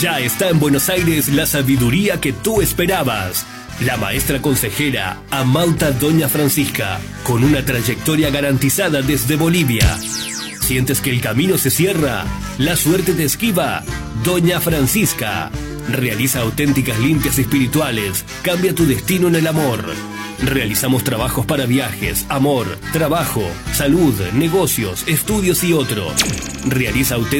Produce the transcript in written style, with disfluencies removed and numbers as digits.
Ya está en Buenos Aires la sabiduría que tú esperabas. La maestra consejera Amauta Doña Francisca, con una trayectoria garantizada desde Bolivia. ¿Sientes que el camino se cierra? ¿La suerte te esquiva? Doña Francisca realiza auténticas limpias espirituales. Cambia tu destino en el amor. Realizamos trabajos para viajes, amor, trabajo, salud, negocios, estudios y otros. Realiza auténticas